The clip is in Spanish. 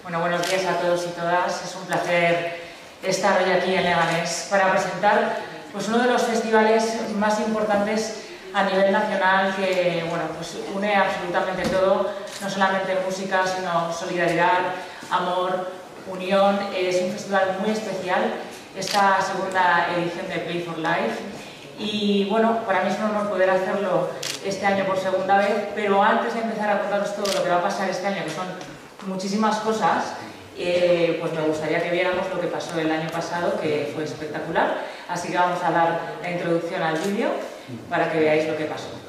Bueno, buenos días a todos y todas. Es un placer estar hoy aquí en Leganés para presentar pues, uno de los festivales más importantes a nivel nacional que pues, une absolutamente todo, no solamente música, sino solidaridad, amor, unión. Es un festival muy especial, esta segunda edición de Play for Life. Y bueno, para mí es un honor poder hacerlo este año por segunda vez, pero antes de empezar a contaros todo lo que va a pasar este año, que son muchísimas cosas, pues me gustaría que viéramos lo que pasó el año pasado, que fue espectacular. Así que vamos a dar la introducción al vídeo para que veáis lo que pasó.